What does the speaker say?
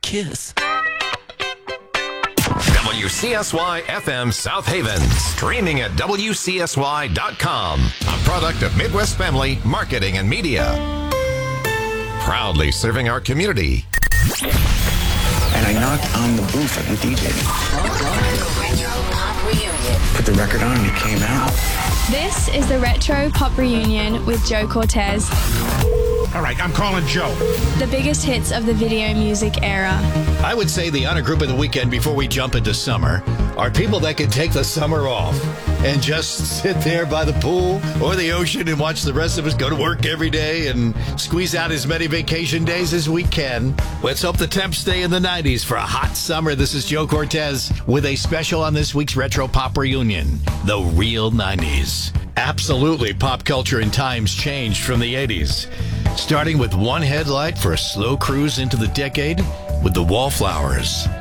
kiss. WCSY FM South Haven, streaming at WCSY.com, a product of Midwest Family Marketing and Media. Proudly serving our community. And I knocked on the booth at the DJ. Put the record on and it came out. This is the Retro Pop Reunion with Joe Cortez. All right, I'm calling Joe. The biggest hits of the video music era. I would say the honor group of the weekend before we jump into summer are people that can take the summer off and just sit there by the pool or the ocean and watch the rest of us go to work every day and squeeze out as many vacation days as we can. Let's hope the temps stay in the 90s for a hot summer. This is Joe Cortez with a special on this week's Retro Pop Reunion, the real 90s. Absolutely, pop culture and times changed from the 80s. Starting with one headlight for a slow cruise into the decade with the Wallflowers.